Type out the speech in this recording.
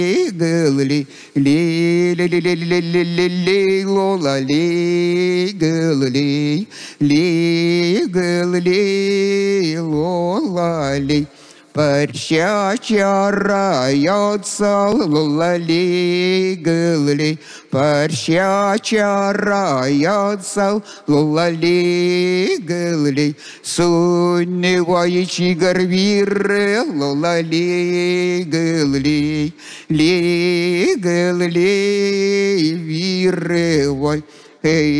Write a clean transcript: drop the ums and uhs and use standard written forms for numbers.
галали, ле ле ле ле ле ле ле ле лола ле галали, ле галали, лола ле. Парщача раяться, лолали, галали, парщача раяться, лолали, галали, сонневаючи горвиры, лолали, галали, ли, галали, виры, вой.